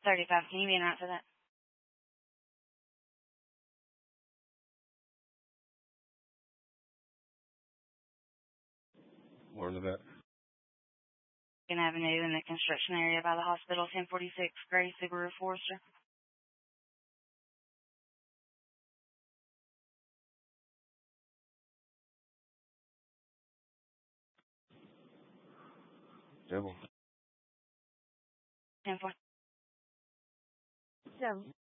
35. Can you be in out for that? Where's it at? Lincoln Avenue in the construction area by the hospital, 1046 Gray Subaru Forester. Devil. 10-4. So